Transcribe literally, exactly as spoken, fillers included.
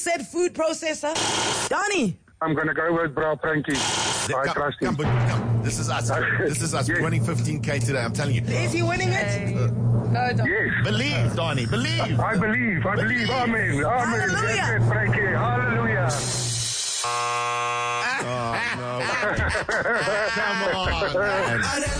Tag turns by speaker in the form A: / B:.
A: said food processor. Donnie.
B: I'm going to go with Bra Frankie. I
C: Come,
B: trust him.
C: come, but come. This is us. This is us.
B: Yes.
C: twenty fifteen K today. I'm telling you.
A: Is he winning it?
D: No, don't.
B: Yes.
C: Believe, Donnie. Believe.
B: I believe. I believe. Amen. Amen.
A: Hallelujah.
B: Yes, Frankie. Hallelujah.
C: Oh, no. Come on, man.